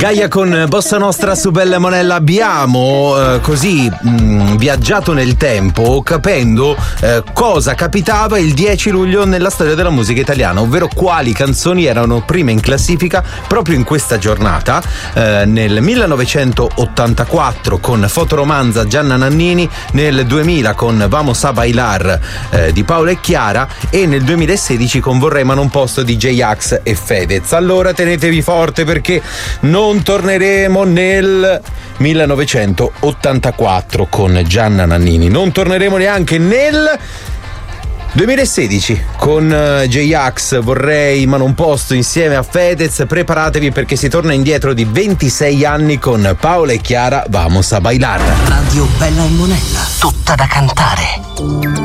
Gaia con Bossa Nostra su Bella Monella. Abbiamo così viaggiato nel tempo capendo cosa capitava il 10 luglio nella storia della musica italiana, ovvero quali canzoni erano prime in classifica proprio in questa giornata. Nel 1984 con Fotoromanza Gianna Nannini, nel 2000 con Vamos a Bailar di Paola e Chiara e nel 2016 con Vorrei ma non posso di J-Ax e Fedez. Allora tenetevi forte perché non torneremo nel 1984 con Gianna Nannini, non torneremo neanche nel 2016 con J-Ax, Vorrei ma non posso insieme a Fedez. Preparatevi perché si torna indietro di 26 anni con Paola e Chiara, Vamos a Bailar. Radio Bella e Monella, tutta da cantare.